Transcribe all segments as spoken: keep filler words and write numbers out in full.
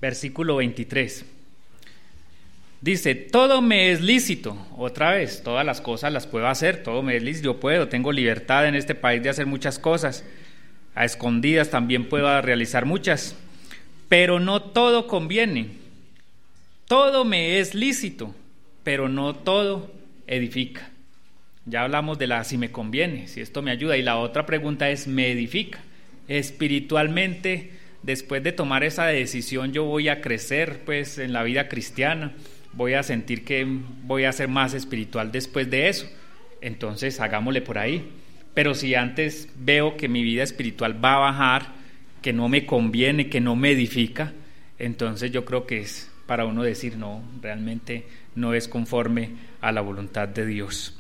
versículo veintitrés. Dice, todo me es lícito. Otra vez, todas las cosas las puedo hacer, todo me es lícito, yo puedo, tengo libertad en este país de hacer muchas cosas. A escondidas también puedo realizar muchas, pero no todo conviene. Todo me es lícito, pero no todo edifica. Ya hablamos de la si me conviene, si esto me ayuda, y la otra pregunta es, ¿me edifica? Espiritualmente, después de tomar esa decisión, yo voy a crecer pues en la vida cristiana, voy a sentir que voy a ser más espiritual después de eso, entonces hagámosle por ahí. Pero si antes veo que mi vida espiritual va a bajar, que no me conviene, que no me edifica, entonces yo creo que es para uno decir, no, realmente no es conforme a la voluntad de Dios.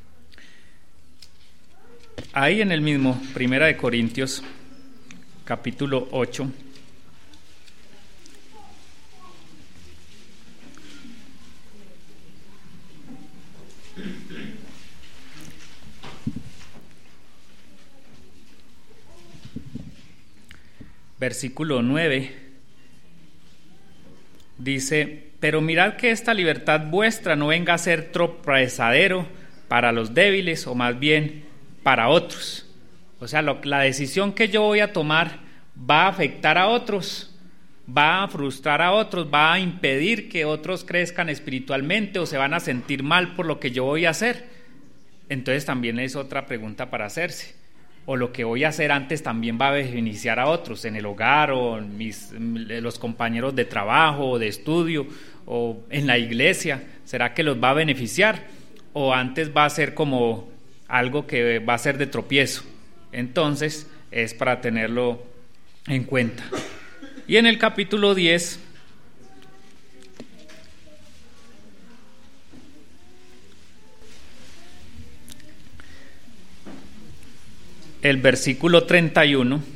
Ahí en el mismo Primera de Corintios, capítulo ocho, versículo nueve, dice, pero mirad que esta libertad vuestra no venga a ser tropezadero para los débiles, o más bien para otros. O sea, lo, la decisión que yo voy a tomar va a afectar a otros, va a frustrar a otros, va a impedir que otros crezcan espiritualmente o se van a sentir mal por lo que yo voy a hacer. Entonces también es otra pregunta para hacerse. O lo que voy a hacer antes también va a beneficiar a otros en el hogar o en mis, los compañeros de trabajo o de estudio o en la iglesia. ¿Será que los va a beneficiar? O antes va a ser como algo que va a ser de tropiezo. Entonces es para tenerlo en cuenta. Y en el capítulo diez, el versículo treinta y uno,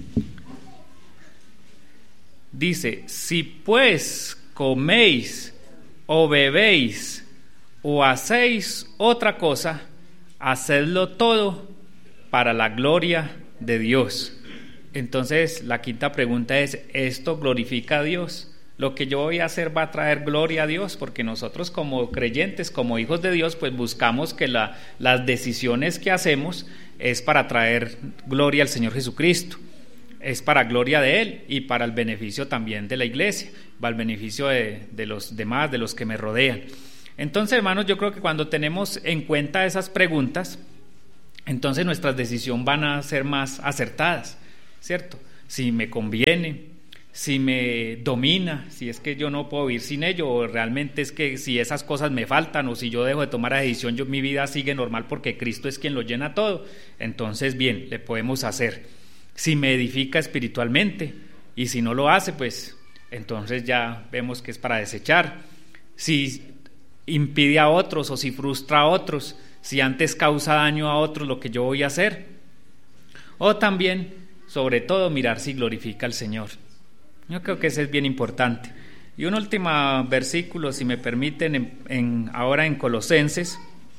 dice, si pues coméis o bebéis o hacéis otra cosa, hacedlo todo para la gloria de Dios. Entonces la quinta pregunta es, ¿esto glorifica a Dios? Lo que yo voy a hacer va a traer gloria a Dios, porque nosotros como creyentes, como hijos de Dios, pues buscamos que la, las decisiones que hacemos es para traer gloria al Señor Jesucristo, es para gloria de Él y para el beneficio también de la iglesia, para el beneficio de, de los demás, de los que me rodean. Entonces, hermanos, yo creo que cuando tenemos en cuenta esas preguntas, entonces nuestras decisiones van a ser más acertadas, ¿cierto? Si me conviene, si me domina, si es que yo no puedo vivir sin ello, o realmente es que si esas cosas me faltan, o si yo dejo de tomar la decisión, yo, mi vida sigue normal porque Cristo es quien lo llena todo. Entonces, bien, le podemos hacer. Si me edifica espiritualmente, y si no lo hace, pues entonces ya vemos que es para desechar. Si impide a otros o si frustra a otros, si antes causa daño a otros lo que yo voy a hacer, o también, sobre todo, mirar si glorifica al Señor. Yo creo que ese es bien importante. Y un último versículo, si me permiten, en, en, ahora en Colosenses,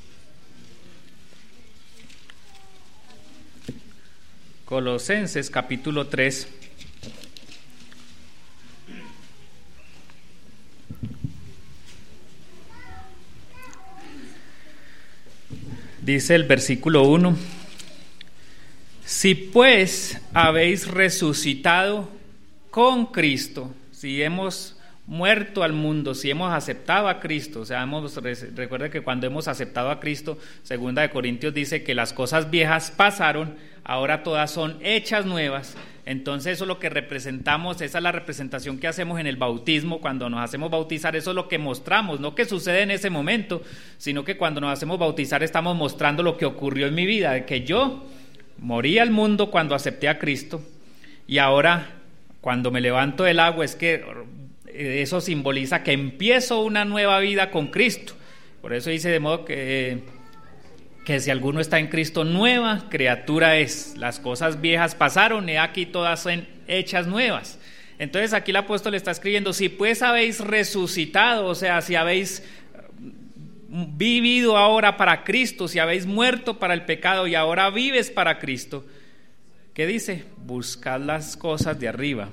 Colosenses capítulo tres, dice el versículo uno, si pues habéis resucitado con Cristo, si hemos muerto al mundo, si hemos aceptado a Cristo, o sea, hemos, recuerde que cuando hemos aceptado a Cristo, segunda de Corintios dice que las cosas viejas pasaron, ahora todas son hechas nuevas. Entonces eso es lo que representamos, esa es la representación que hacemos en el bautismo, cuando nos hacemos bautizar, eso es lo que mostramos, no que sucede en ese momento, sino que cuando nos hacemos bautizar estamos mostrando lo que ocurrió en mi vida, de que yo morí al mundo cuando acepté a Cristo, y ahora cuando me levanto del agua es que eso simboliza que empiezo una nueva vida con Cristo. Por eso dice de modo que, que si alguno está en Cristo, nueva criatura es. Las cosas viejas pasaron, y aquí todas son hechas nuevas. Entonces aquí el apóstol está escribiendo, si pues habéis resucitado, o sea, si habéis vivido ahora para Cristo, si habéis muerto para el pecado y ahora vives para Cristo, ¿qué dice? Buscad las cosas de arriba,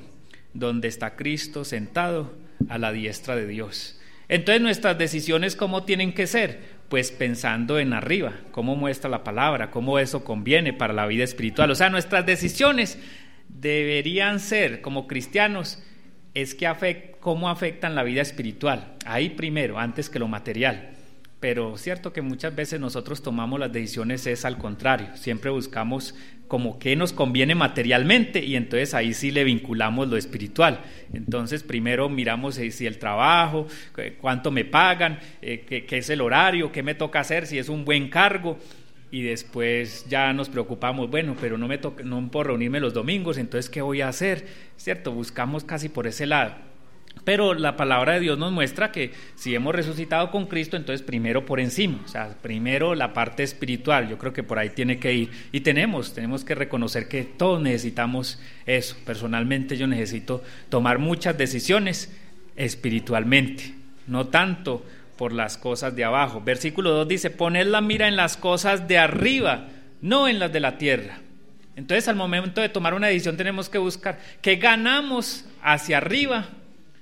donde está Cristo sentado a la diestra de Dios. Entonces, nuestras decisiones, ¿cómo tienen que ser? Pues pensando en arriba, cómo muestra la palabra, cómo eso conviene para la vida espiritual. O sea, nuestras decisiones deberían ser, como cristianos, es que afect, cómo afectan la vida espiritual. Ahí primero, antes que lo material. Pero cierto que muchas veces nosotros tomamos las decisiones es al contrario, siempre buscamos como qué nos conviene materialmente y entonces ahí sí le vinculamos lo espiritual. Entonces primero miramos si el trabajo, cuánto me pagan, eh, qué, qué es el horario, qué me toca hacer, si es un buen cargo, y después ya nos preocupamos, bueno, pero no me toca, no puedo reunirme los domingos, entonces ¿qué voy a hacer? ¿Cierto? Buscamos casi por ese lado. Pero la palabra de Dios nos muestra que si hemos resucitado con Cristo, entonces primero por encima, o sea, primero la parte espiritual, yo creo que por ahí tiene que ir. Y tenemos, tenemos que reconocer que todos necesitamos eso. Personalmente yo necesito tomar muchas decisiones espiritualmente, no tanto por las cosas de abajo. Versículo dos dice, poned la mira en las cosas de arriba, no en las de la tierra. Entonces al momento de tomar una decisión tenemos que buscar qué ganamos hacia arriba,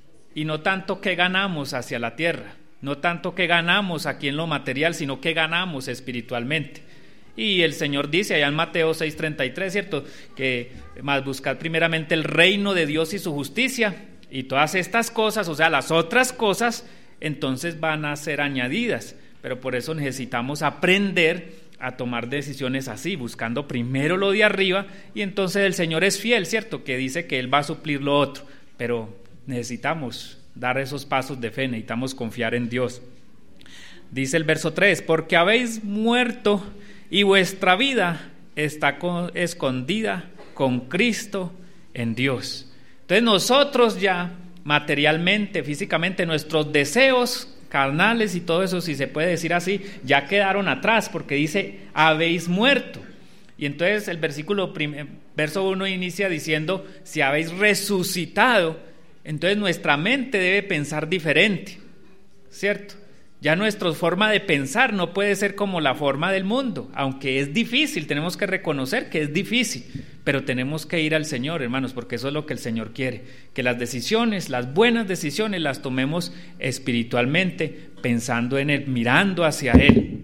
y no tanto qué ganamos hacia la tierra, no tanto qué ganamos aquí en lo material, sino qué ganamos espiritualmente. Y el Señor dice allá en Mateo seis treinta y tres, ¿cierto? Que más buscar primeramente el reino de Dios y su justicia, y todas estas cosas, o sea, las otras cosas, entonces van a ser añadidas. Pero por eso necesitamos aprender a tomar decisiones así, buscando primero lo de arriba, y entonces el Señor es fiel, ¿cierto? Que dice que Él va a suplir lo otro, pero necesitamos dar esos pasos de fe, necesitamos confiar en Dios. Dice el verso tres, porque habéis muerto y vuestra vida está con, escondida con Cristo en Dios. Entonces nosotros ya materialmente, físicamente, nuestros deseos carnales y todo eso, si se puede decir así, ya quedaron atrás, porque dice, habéis muerto. Y entonces el versículo prim- verso uno inicia diciendo, si habéis resucitado. Entonces nuestra mente debe pensar diferente, ¿cierto? Ya nuestra forma de pensar no puede ser como la forma del mundo, aunque es difícil, tenemos que reconocer que es difícil, pero tenemos que ir al Señor, hermanos, porque eso es lo que el Señor quiere, que las decisiones, las buenas decisiones las tomemos espiritualmente, pensando en Él, mirando hacia Él.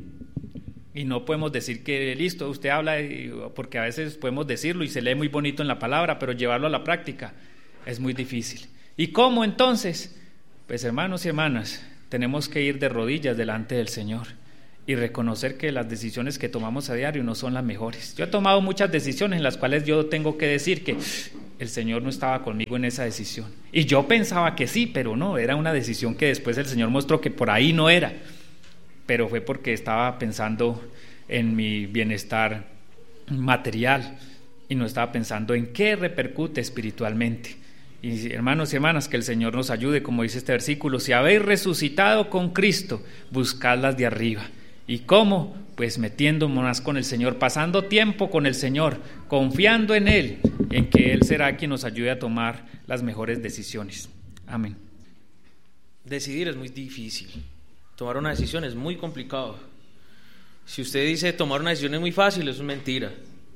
Y no podemos decir que listo, usted habla, porque a veces podemos decirlo y se lee muy bonito en la palabra, pero llevarlo a la práctica es muy difícil. ¿Y cómo entonces? Pues hermanos y hermanas, tenemos que ir de rodillas delante del Señor y reconocer que las decisiones que tomamos a diario no son las mejores. Yo he tomado muchas decisiones en las cuales yo tengo que decir que el Señor no estaba conmigo en esa decisión. Y yo pensaba que sí, pero no, era una decisión que después el Señor mostró que por ahí no era. Pero fue porque estaba pensando en mi bienestar material y no estaba pensando en qué repercute espiritualmente. Y hermanos y hermanas, que el Señor nos ayude, como dice este versículo, si habéis resucitado con Cristo, buscadlas de arriba. ¿Y cómo? Pues metiéndonos con el Señor, pasando tiempo con el Señor, confiando en Él, en que Él será quien nos ayude a tomar las mejores decisiones. Amén. Decidir es muy difícil, tomar una decisión es muy complicado. Si usted dice tomar una decisión es muy fácil, eso es mentira.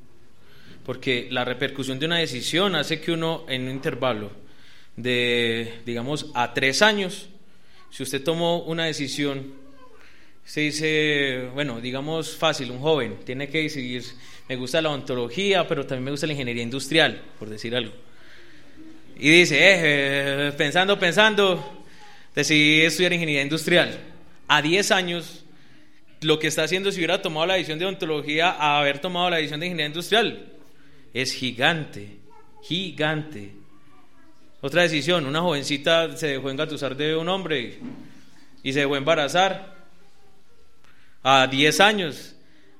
Porque la repercusión de una decisión hace que uno, en un intervalo de, digamos, a tres años, si usted tomó una decisión, se dice, bueno, digamos fácil, un joven tiene que decidir, me gusta la odontología, pero también me gusta la ingeniería industrial, por decir algo. Y dice, eh, eh, pensando, pensando, decidí estudiar ingeniería industrial. A diez años, lo que está haciendo si hubiera tomado la decisión de odontología a haber tomado la decisión de ingeniería industrial es gigante, gigante. Otra decisión, una jovencita se dejó engatusar de un hombre y se dejó embarazar a diez años.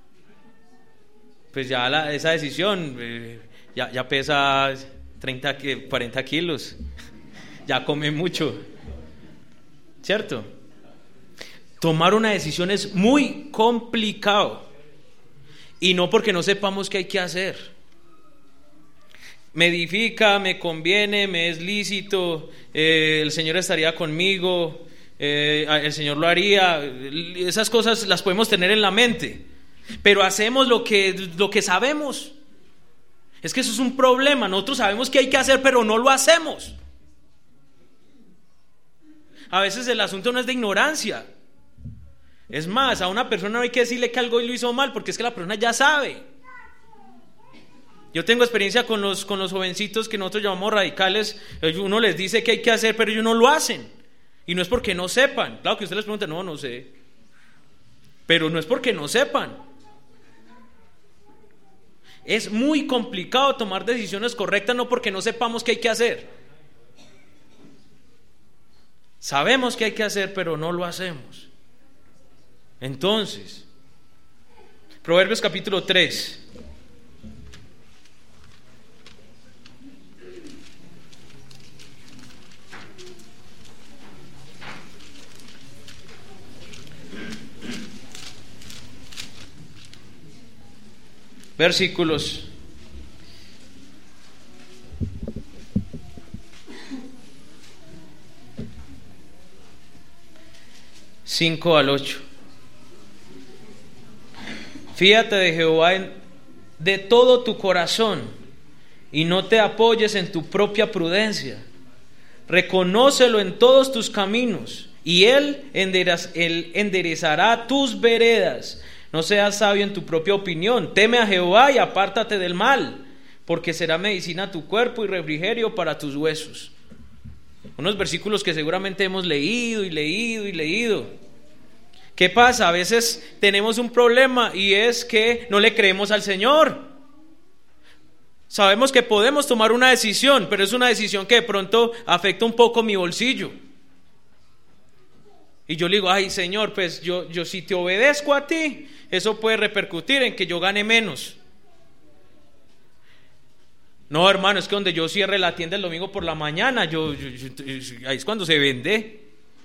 Pues ya la, esa decisión eh, ya, ya pesa treinta, cuarenta kilos, ya come mucho, ¿cierto? Tomar una decisión es muy complicado, y no porque no sepamos qué hay que hacer. Me edifica, me conviene, me es lícito, eh, el Señor estaría conmigo, eh, el Señor lo haría. Esas cosas las podemos tener en la mente, pero hacemos lo que, lo que sabemos. Es que eso es un problema. Nosotros sabemos qué hay que hacer, pero no lo hacemos. A veces el asunto no es de ignorancia. Es más, a una persona no hay que decirle que algo lo hizo mal, porque es que la persona ya sabe. Yo tengo experiencia con los, con los jovencitos que nosotros llamamos radicales. Uno les dice que hay que hacer, pero ellos no lo hacen. Y no es porque no sepan. Claro que usted les pregunta, no, no sé. Pero no es porque no sepan. Es muy complicado tomar decisiones correctas, no porque no sepamos qué hay que hacer. Sabemos qué hay que hacer, pero no lo hacemos. Entonces, Proverbios capítulo tres. Versículos cinco al ocho. Fíate de Jehová en, de todo tu corazón, y no te apoyes en tu propia prudencia. Reconócelo en todos tus caminos, y él, enderez, él enderezará tus veredas. No seas sabio en tu propia opinión. Teme a Jehová y apártate del mal, porque será medicina a tu cuerpo y refrigerio para tus huesos. Unos versículos que seguramente hemos leído y leído y leído. ¿Qué pasa? A veces tenemos un problema, y es que no le creemos al Señor. Sabemos que podemos tomar una decisión, pero es una decisión que de pronto afecta un poco mi bolsillo. Y yo le digo, ay Señor, pues yo, yo si te obedezco a ti, eso puede repercutir en que yo gane menos. No, hermano, es que donde yo cierre la tienda el domingo por la mañana, yo, yo, yo ahí es cuando se vende.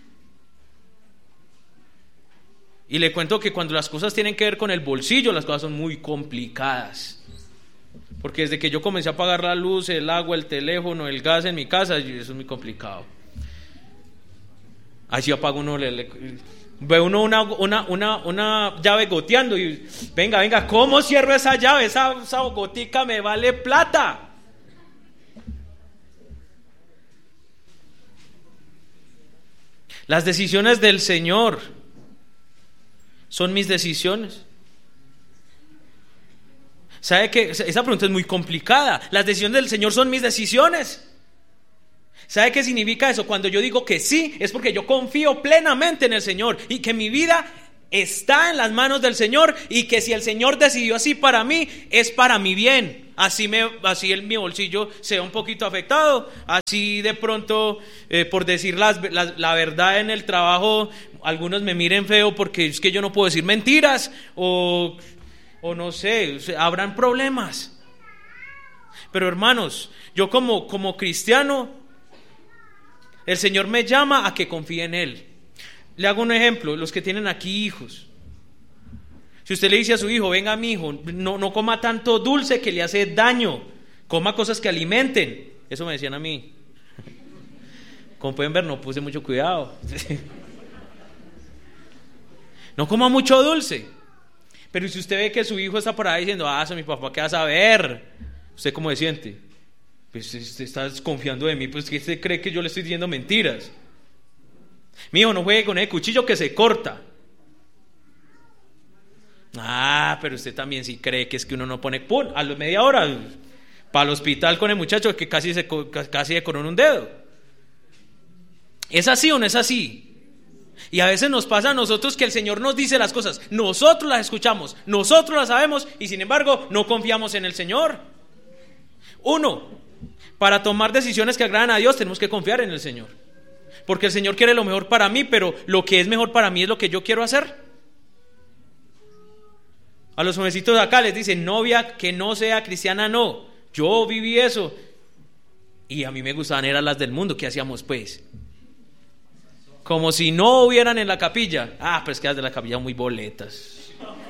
Y le cuento que cuando las cosas tienen que ver con el bolsillo, las cosas son muy complicadas. Porque desde que yo comencé a pagar la luz, el agua, el teléfono, el gas en mi casa, eso es muy complicado. Ahí sí apaga uno, le, le, ve uno una, una, una, una llave goteando y venga, venga, ¿cómo cierro esa llave? Esa, esa gotica me vale plata. Las decisiones del Señor son mis decisiones. ¿Sabe qué? Esa pregunta es muy complicada. Las decisiones del Señor son mis decisiones. ¿Sabe qué significa eso? Cuando yo digo que sí, es porque yo confío plenamente en el Señor y que mi vida está en las manos del Señor, y que si el Señor decidió así para mí, es para mi bien. Así, me, así el, mi bolsillo sea un poquito afectado, así de pronto, eh, por decir las, las, la verdad en el trabajo, algunos me miren feo porque es que yo no puedo decir mentiras, o, o no sé, habrán problemas. Pero hermanos, yo como, como cristiano, el Señor me llama a que confíe en Él. Le hago un ejemplo, los que tienen aquí hijos. Si usted le dice a su hijo, venga mi hijo, no, no coma tanto dulce que le hace daño, coma cosas que alimenten. Eso me decían a mí. Como pueden ver, no puse mucho cuidado. No coma mucho dulce. Pero si usted ve que su hijo está por ahí diciendo, ah, eso mi papá, ¿qué va a saber? ¿Usted cómo se siente? Pues usted está desconfiando de mí, pues que usted cree que yo le estoy diciendo mentiras. Mi hijo, no juegue con ese cuchillo que se corta. Ah, pero usted también sí cree que es que uno no pone, ¡pum!, a la media hora para el hospital con el muchacho que casi se casi se coronó un dedo. ¿Es así o no es así? Y a veces nos pasa a nosotros que el Señor nos dice las cosas, nosotros las escuchamos, nosotros las sabemos, y sin embargo no confiamos en el Señor. Uno, para tomar decisiones que agradan a Dios tenemos que confiar en el Señor, porque el Señor quiere lo mejor para mí, pero lo que es mejor para mí es lo que yo quiero hacer. A los jovencitos de acá les dicen, novia que no sea cristiana, no. Yo viví eso, y a mí me gustaban eran las del mundo. ¿Qué hacíamos pues? Como si no hubieran en la capilla. Ah, pero es que las de la capilla muy boletas.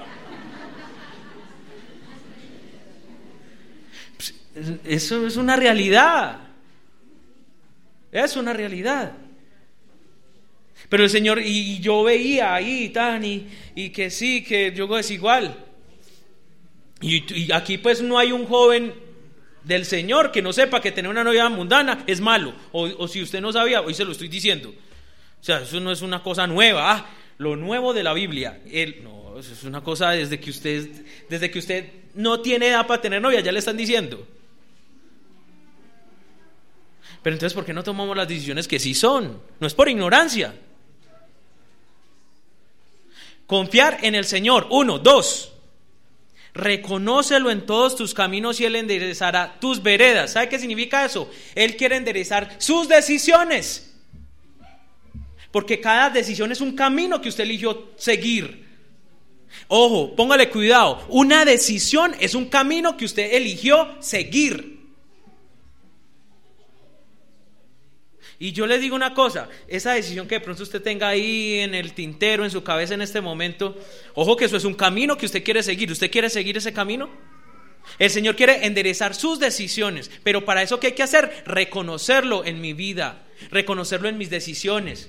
Eso es una realidad. Es una realidad. Pero el Señor, y yo veía ahí tan, y, y que sí, que yo es igual. Y, y aquí pues no hay un joven del Señor que no sepa que tener una novia mundana es malo. O, o si usted no sabía, hoy se lo estoy diciendo. O sea, eso no es una cosa nueva. Ah, lo nuevo de la Biblia. El, no, eso es una cosa desde que usted, desde que usted no tiene edad para tener novia, ya le están diciendo. Pero entonces, ¿por qué no tomamos las decisiones que sí son? No es por ignorancia. Confiar en el Señor. Uno, dos. Reconócelo en todos tus caminos y Él enderezará tus veredas. ¿Sabe qué significa eso? Él quiere enderezar sus decisiones. Porque cada decisión es un camino que usted eligió seguir. Ojo, póngale cuidado. Una decisión es un camino que usted eligió seguir. Y yo le digo una cosa, esa decisión que de pronto usted tenga ahí en el tintero, en su cabeza en este momento, ojo que eso es un camino que usted quiere seguir. ¿Usted quiere seguir ese camino? El Señor quiere enderezar sus decisiones, pero para eso ¿qué hay que hacer? Reconocerlo en mi vida, reconocerlo en mis decisiones.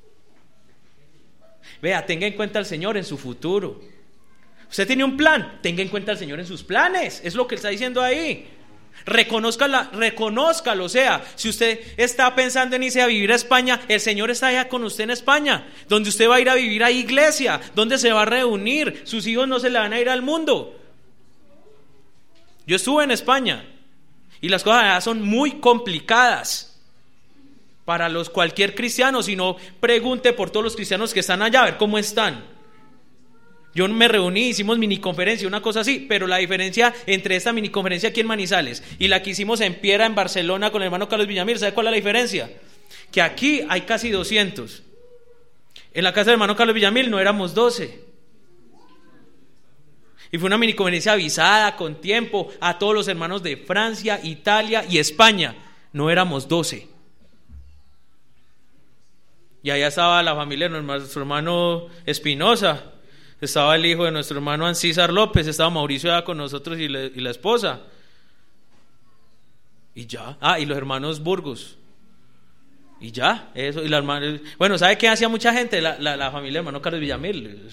Vea, tenga en cuenta al Señor en su futuro. Usted tiene un plan, tenga en cuenta al Señor en sus planes, es lo que Él está diciendo ahí. Reconózcala, reconózcalo, o sea, si usted está pensando en irse a vivir a España, el Señor está allá con usted en España, donde usted va a ir a vivir a iglesia, donde se va a reunir, sus hijos no se le van a ir al mundo. Yo estuve en España y las cosas allá son muy complicadas para los cualquier cristiano. Si no, pregunte por todos los cristianos que están allá, a ver cómo están. Yo me reuní, hicimos mini conferencia, una cosa así, pero la diferencia entre esta mini conferencia aquí en Manizales y la que hicimos en Piera, en Barcelona, con el hermano Carlos Villamil, ¿sabe cuál es la diferencia? Que aquí hay casi doscientos. En la casa del hermano Carlos Villamil no éramos doce. Y fue una mini conferencia avisada, con tiempo, a todos los hermanos de Francia, Italia y España. No éramos doce. Y allá estaba la familia de nuestro hermano Espinosa. Estaba el hijo de nuestro hermano Ancísar López, estaba Mauricio allá con nosotros y, le, y la esposa. Y ya. Ah, y los hermanos Burgos. Y ya, eso. Y la hermana, bueno, ¿sabe qué hacía mucha gente? La, la, la familia del hermano Carlos Villamil.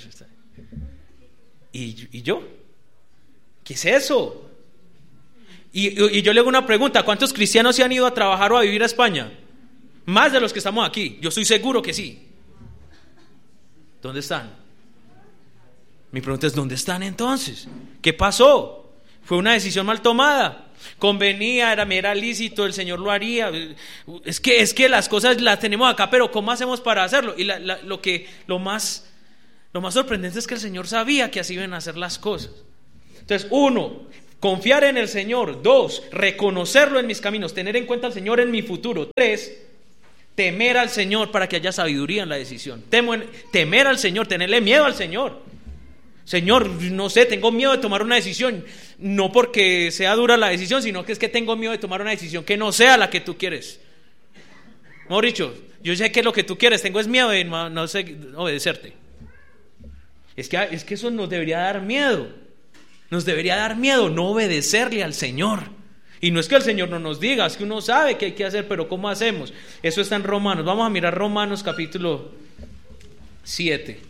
Y, y yo. ¿Qué es eso? Y, y, y yo le hago una pregunta: ¿cuántos cristianos se han ido a trabajar o a vivir a España? Más de los que estamos aquí. Yo estoy seguro que sí. ¿Dónde están? Mi pregunta es, ¿dónde están entonces? ¿Qué pasó? Fue una decisión mal tomada. Convenía, era, me era lícito, el Señor lo haría. Es que, es que las cosas las tenemos acá, pero ¿cómo hacemos para hacerlo? Y la, la, lo, que, lo, más, lo más sorprendente es que el Señor sabía que así iban a hacer las cosas. Entonces, uno, confiar en el Señor. Dos, reconocerlo en mis caminos, tener en cuenta al Señor en mi futuro. Tres, temer al Señor para que haya sabiduría en la decisión. Temo en, temer al Señor, tenerle miedo al Señor. Señor, no sé, tengo miedo de tomar una decisión, no porque sea dura la decisión, sino que es que tengo miedo de tomar una decisión que no sea la que tú quieres. Mejor dicho, yo sé que es lo que tú quieres, tengo es miedo de no, no sé, obedecerte. Es que, es que eso nos debería dar miedo, nos debería dar miedo no obedecerle al Señor. Y no es que el Señor no nos diga, es que uno sabe qué hay que hacer, pero ¿cómo hacemos? Eso está en Romanos. Vamos a mirar Romanos capítulo siete.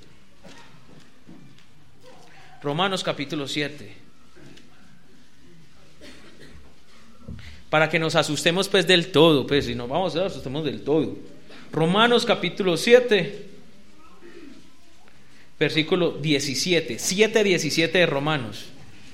Romanos capítulo siete. Para que nos asustemos pues del todo, pues si no vamos a asustemos del todo. Romanos capítulo siete, versículo diecisiete, siete diecisiete de Romanos.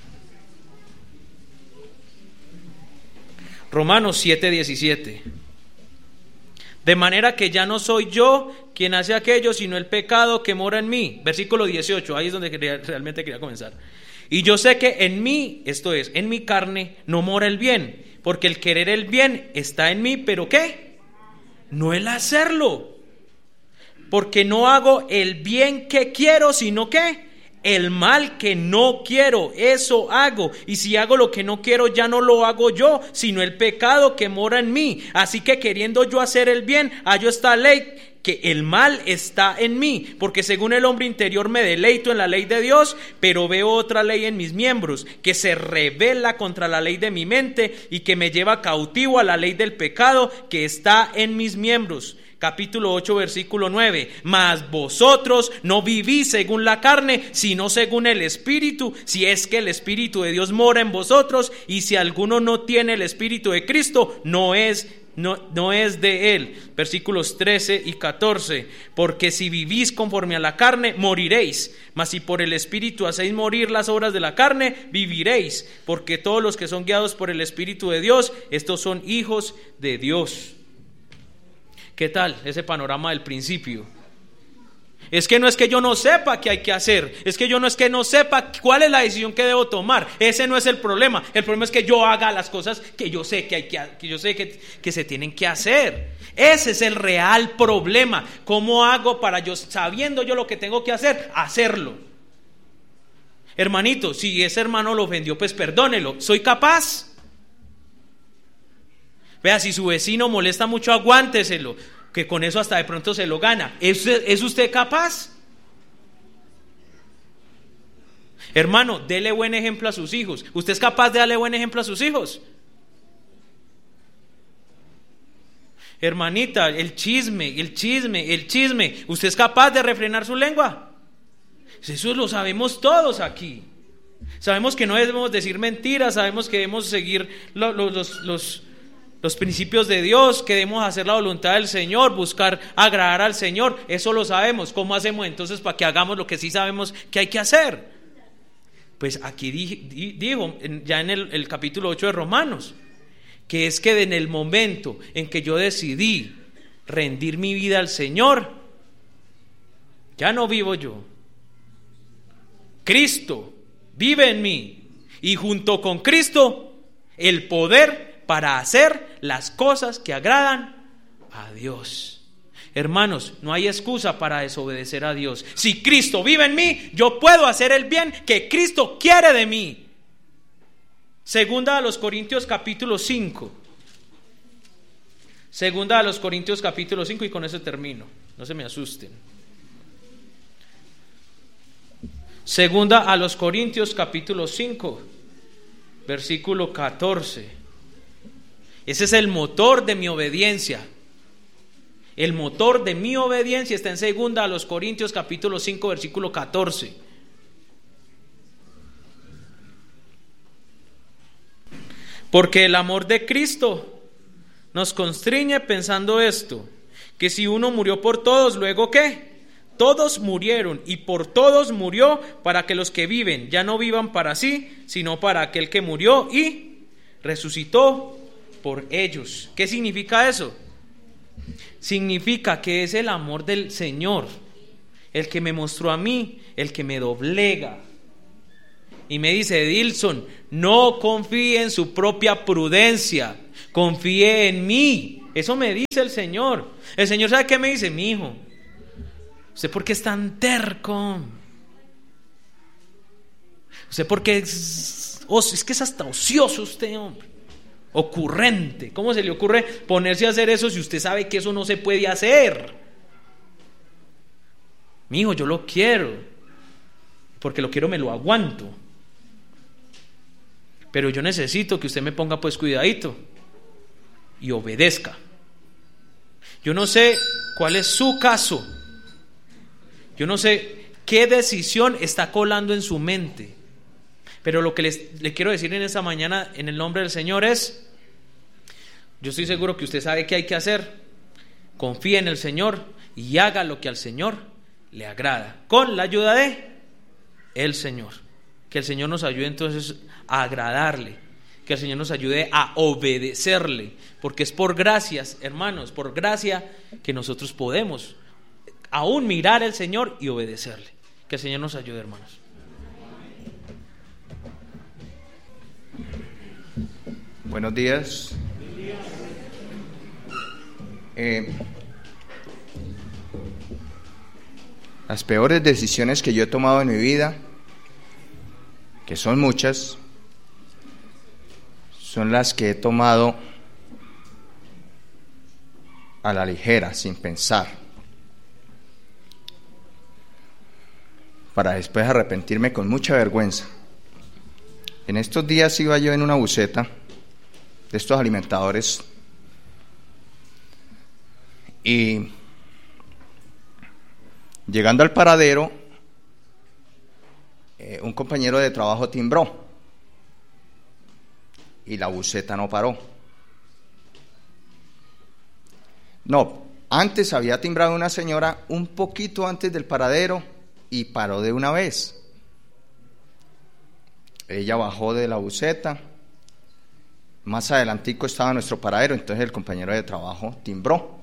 Romanos siete diecisiete. De manera que ya no soy yo quien hace aquello, sino el pecado que mora en mí. Versículo dieciocho, ahí es donde quería, realmente quería comenzar. Y yo sé que en mí, esto es, en mi carne, no mora el bien, porque el querer el bien está en mí, pero ¿qué? No el hacerlo. Porque no hago el bien que quiero, sino ¿qué? El mal que no quiero, eso hago. Y si hago lo que no quiero, ya no lo hago yo, sino el pecado que mora en mí. Así que queriendo yo hacer el bien, hallo esta ley, que el mal está en mí. Porque según el hombre interior me deleito en la ley de Dios, pero veo otra ley en mis miembros, que se rebela contra la ley de mi mente y que me lleva cautivo a la ley del pecado que está en mis miembros. Capítulo ocho, versículo nueve. Mas vosotros no vivís según la carne, sino según el Espíritu, si es que el Espíritu de Dios mora en vosotros. Y si alguno no tiene el Espíritu de Cristo, no es no, no es de él. Versículos trece y catorce. Porque si vivís conforme a la carne, moriréis. Mas si por el Espíritu hacéis morir las obras de la carne, viviréis. Porque todos los que son guiados por el Espíritu de Dios, estos son hijos de Dios. ¿Qué tal ese panorama del principio? Es que no es que yo no sepa qué hay que hacer, es que yo no es que no sepa cuál es la decisión que debo tomar. Ese no es el problema. El problema es que yo haga las cosas que yo sé que hay que, que yo sé que, que se tienen que hacer. Ese es el real problema. ¿Cómo hago para yo, sabiendo yo lo que tengo que hacer, hacerlo? Hermanito, si ese hermano lo ofendió, pues perdónelo. ¿Soy capaz? Vea, si su vecino molesta mucho, aguánteselo, que con eso hasta de pronto se lo gana. ¿Es, es usted capaz? Hermano, dele buen ejemplo a sus hijos. ¿Usted es capaz de darle buen ejemplo a sus hijos? Hermanita, el chisme, el chisme, el chisme. ¿Usted es capaz de refrenar su lengua? Eso lo sabemos todos aquí. Sabemos que no debemos decir mentiras, sabemos que debemos seguir los, los, los, los principios de Dios, que debemos hacer la voluntad del Señor, buscar agradar al Señor. Eso lo sabemos. ¿Cómo hacemos entonces para que hagamos lo que sí sabemos que hay que hacer? Pues aquí digo, ya en el, el capítulo ocho de Romanos, que es que en el momento en que yo decidí rendir mi vida al Señor, ya no vivo yo. Cristo vive en mí, y junto con Cristo el poder para hacer las cosas que agradan a Dios. Hermanos, no hay excusa para desobedecer a Dios. Si Cristo vive en mí, yo puedo hacer el bien que Cristo quiere de mí. Segunda a los Corintios capítulo cinco. Segunda a los Corintios capítulo cinco, y con eso termino. No se me asusten. Segunda a los Corintios capítulo cinco, versículo catorce. Ese es el motor de mi obediencia. El motor de mi obediencia está en segunda a los Corintios capítulo cinco, versículo catorce. Porque el amor de Cristo nos constriñe pensando esto, que si uno murió por todos, ¿luego qué? Todos murieron, y por todos murió, para que los que viven ya no vivan para sí, sino para aquel que murió y resucitó por ellos. ¿Qué significa eso? Significa que es el amor del Señor el que me mostró a mí, el que me doblega y me dice: Edilson, no confíe en su propia prudencia, confíe en mí. Eso me dice el Señor. El Señor, ¿sabe qué me dice? Mi hijo, ¿usted por qué es tan terco? ¿Usted por qué es, oh, es que es hasta ocioso usted, hombre? Ocurrente. ¿Cómo se le ocurre ponerse a hacer eso si usted sabe que eso no se puede hacer? Mi hijo, yo lo quiero, porque lo quiero, me lo aguanto, pero yo necesito que usted me ponga pues cuidadito y obedezca. Yo no sé cuál es su caso, yo no sé qué decisión está colando en su mente, pero lo que les, le quiero decir en esta mañana en el nombre del Señor es: yo estoy seguro que usted sabe qué hay que hacer. Confíe en el Señor y haga lo que al Señor le agrada, con la ayuda de el Señor. Que el Señor nos ayude entonces a agradarle, que el Señor nos ayude a obedecerle, porque es por gracias, hermanos, por gracia que nosotros podemos aún mirar al Señor y obedecerle. Que el Señor nos ayude, hermanos. Buenos días. Eh, las peores decisiones que yo he tomado en mi vida, que son muchas, son las que he tomado a la ligera, sin pensar, para después arrepentirme con mucha vergüenza. En estos días iba yo en una buseta de estos alimentadores y llegando al paradero, eh, un compañero de trabajo timbró y la buseta no paró. No, antes había timbrado una señora un poquito antes del paradero y paró de una vez. Ella bajó de la buseta, más adelantico estaba nuestro paradero, entonces el compañero de trabajo timbró.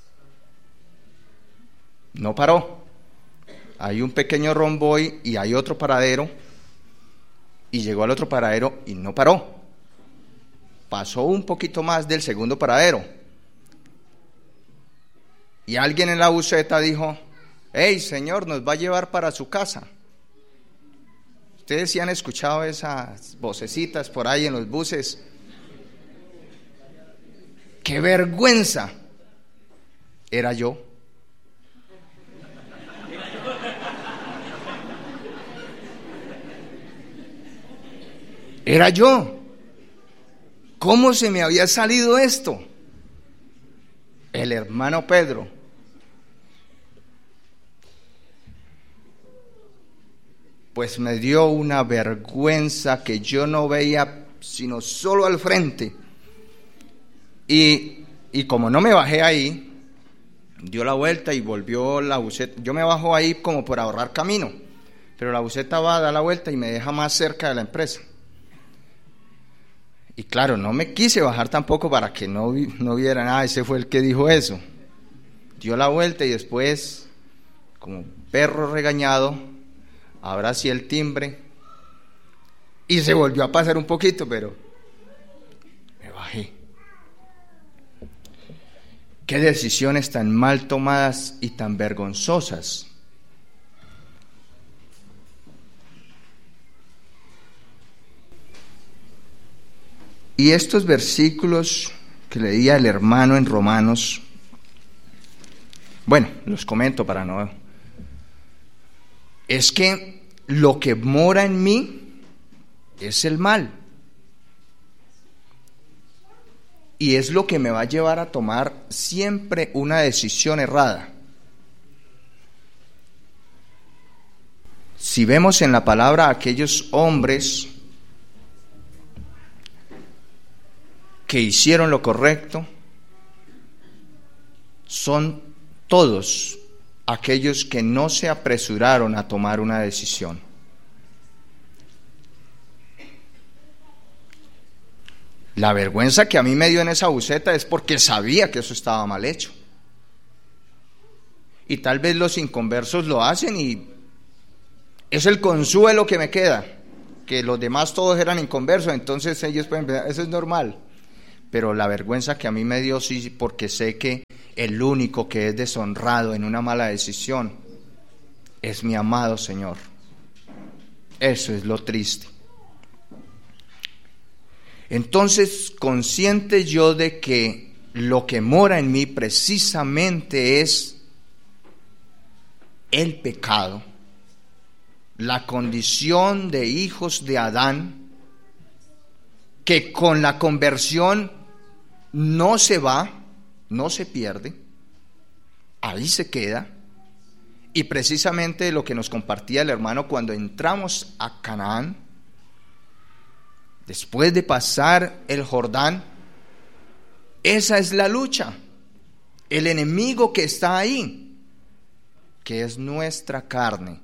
No paró. Hay un pequeño romboy y hay otro paradero, y llegó al otro paradero y no paró. Pasó un poquito más del segundo paradero. Y alguien en la buseta dijo: hey, señor, nos va a llevar para su casa. Ustedes sí han escuchado esas vocecitas por ahí en los buses. ¡Qué vergüenza! Era yo. Era yo. ¿Cómo se me había salido esto? El hermano Pedro. Pues me dio una vergüenza que yo no veía sino solo al frente. Y, y como no me bajé ahí, dio la vuelta y volvió la buseta. Yo me bajo ahí como por ahorrar camino, pero la buseta va a dar la vuelta y me deja más cerca de la empresa. Y claro, no me quise bajar tampoco para que no, no vieran, ah, ese fue el que dijo eso. Dio la vuelta y después, como perro regañado, ahora sí el timbre, y se volvió a pasar un poquito, pero me bajé. Qué decisiones tan mal tomadas y tan vergonzosas. Y estos versículos que leía el hermano en Romanos, bueno, los comento para no... Es que lo que mora en mí es el mal. Y es lo que me va a llevar a tomar siempre una decisión errada. Si vemos en la palabra a aquellos hombres que hicieron lo correcto, son todos aquellos que no se apresuraron a tomar una decisión. La vergüenza que a mí me dio en esa buseta es porque sabía que eso estaba mal hecho. Y tal vez los inconversos lo hacen y es el consuelo que me queda, que los demás todos eran inconversos, entonces ellos pueden pensar, eso es normal. Pero la vergüenza que a mí me dio, sí, porque sé que el único que es deshonrado en una mala decisión es mi amado Señor. Eso es lo triste. Entonces, consciente yo de que lo que mora en mí precisamente es el pecado, la condición de hijos de Adán, que con la conversión no se va, no se pierde, ahí se queda. Y precisamente lo que nos compartía el hermano cuando entramos a Canaán, después de pasar el Jordán, esa es la lucha, el enemigo que está ahí, que es nuestra carne.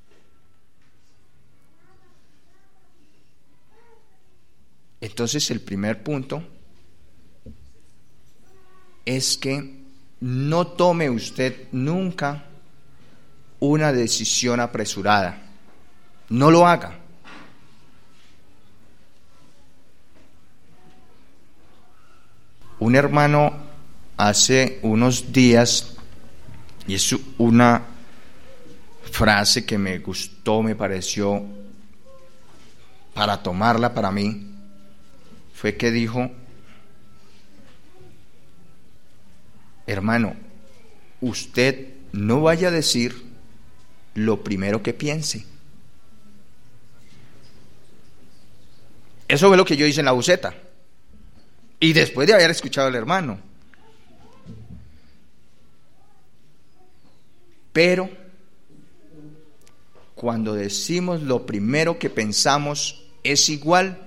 Entonces el primer punto es que no tome usted nunca una decisión apresurada. No lo haga. Un hermano hace unos días, y es una frase que me gustó, me pareció para tomarla para mí, fue que dijo: hermano, usted no vaya a decir lo primero que piense. Eso fue lo que yo hice en la buseta. Y después de haber escuchado al hermano. Pero cuando decimos lo primero que pensamos es igual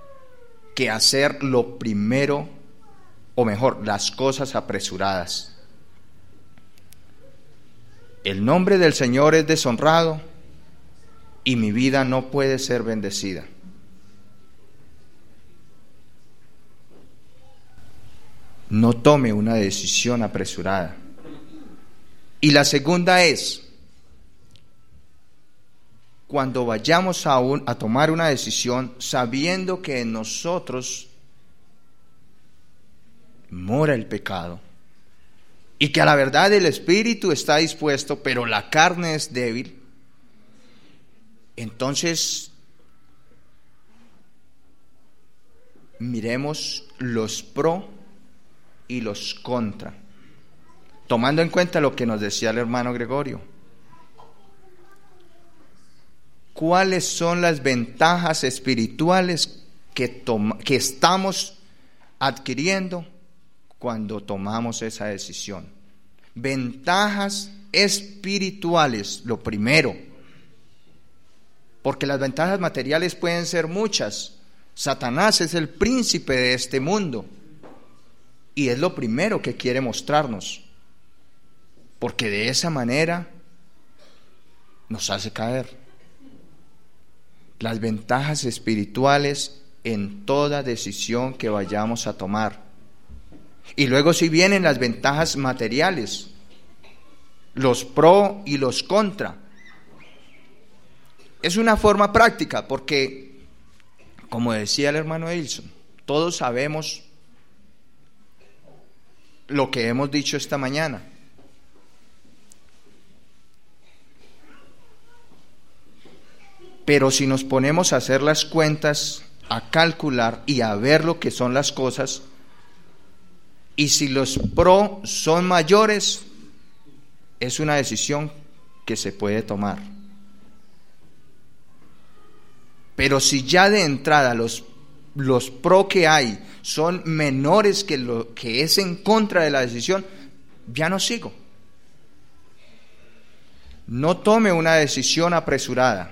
que hacer lo primero, o mejor, las cosas apresuradas. el nombre del Señor es deshonrado y mi vida no puede ser bendecida. No tome una decisión apresurada. Y la segunda es, cuando vayamos a, un, a tomar una decisión, sabiendo que en nosotros mora el pecado, y que a la verdad el espíritu está dispuesto, pero la carne es débil, entonces miremos los pro y los contra, tomando en cuenta lo que nos decía el hermano Gregorio. ¿Cuáles son las ventajas espirituales que, toma, que estamos adquiriendo cuando tomamos esa decisión? Ventajas espirituales, lo primero, porque las ventajas materiales pueden ser muchas. Satanás es el príncipe de este mundo y es lo primero que quiere mostrarnos, porque de esa manera nos hace caer. Las ventajas espirituales en toda decisión que vayamos a tomar. Y luego si vienen las ventajas materiales, los pro y los contra. Es una forma práctica porque, como decía el hermano Edilson, todos sabemos lo que hemos dicho esta mañana. Pero si nos ponemos a hacer las cuentas, a calcular y a ver lo que son las cosas, y si los pro son mayores, es una decisión que se puede tomar. Pero si ya de entrada los, los pro que hay son menores que lo que es en contra de la decisión, ya no sigo. No tome una decisión apresurada.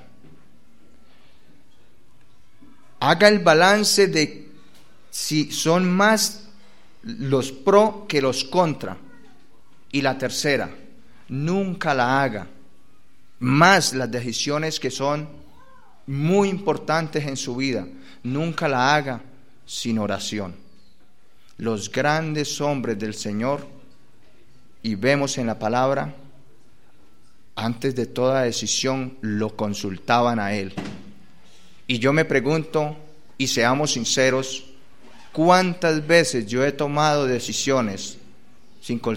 Haga el balance de si son más los pro que los contra. Y la tercera, nunca la haga. Más las decisiones que son muy importantes en su vida, nunca la haga sin oración. Los grandes hombres del Señor, y vemos en la palabra, antes de toda decisión lo consultaban a Él. Y yo me pregunto, y seamos sinceros, ¿cuántas veces yo he tomado decisiones sin